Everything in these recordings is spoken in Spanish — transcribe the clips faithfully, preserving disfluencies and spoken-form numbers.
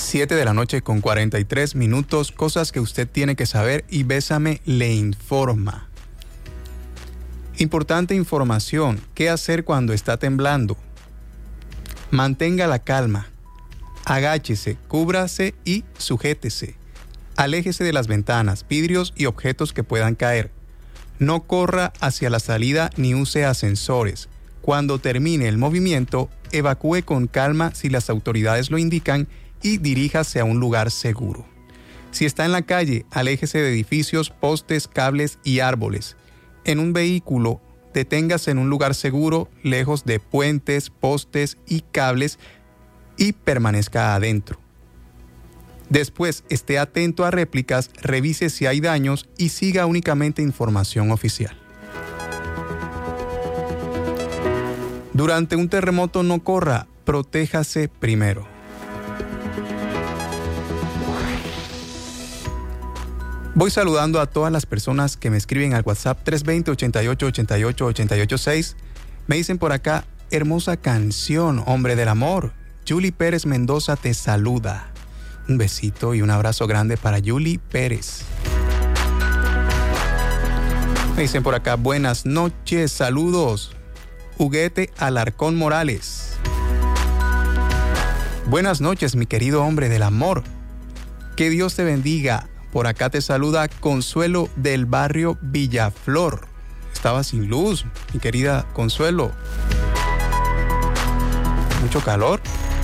siete de la noche con cuarenta y tres minutos, cosas que usted tiene que saber y Bésame le informa. Importante información, ¿qué hacer cuando está temblando? Mantenga la calma, agáchese, cúbrase y sujétese. Aléjese de las ventanas, vidrios y objetos que puedan caer. No corra hacia la salida ni use ascensores. Cuando termine el movimiento, evacúe con calma si las autoridades lo indican y diríjase a un lugar seguro. Si está en la calle, aléjese de edificios, postes, cables y árboles. En un vehículo, deténgase en un lugar seguro, lejos de puentes, postes y cables y permanezca adentro. Después, esté atento a réplicas, revise si hay daños y siga únicamente información oficial. Durante un terremoto no corra, protéjase primero. Voy saludando a todas las personas que me escriben al WhatsApp tres dos cero, ochenta y ocho, ochenta y ocho, ochenta y ocho seis. Me dicen por acá, hermosa canción, hombre del amor. Yuli Pérez Mendoza te saluda. Un besito y un abrazo grande para Yuli Pérez. Me dicen por acá, buenas noches, saludos. Huguete Alarcón Morales. Buenas noches, mi querido hombre del amor. Que Dios te bendiga. Por acá te saluda Consuelo del barrio Villaflor. Estaba sin luz, mi querida Consuelo. Mucho calor.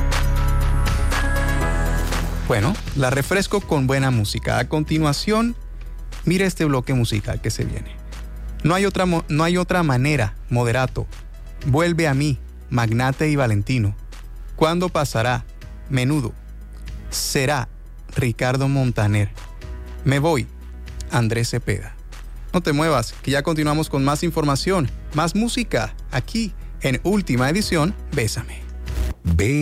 Bueno, la refresco con buena música. A continuación, mire este bloque musical que se viene. No hay otra, no hay otra manera, Moderato. Vuelve a mí, Magnate y Valentino. ¿Cuándo pasará? Menudo. Será, Ricardo Montaner. Me voy, Andrés Cepeda. No te muevas, que ya continuamos con más información, más música, aquí en Última Edición, Bésame. Ve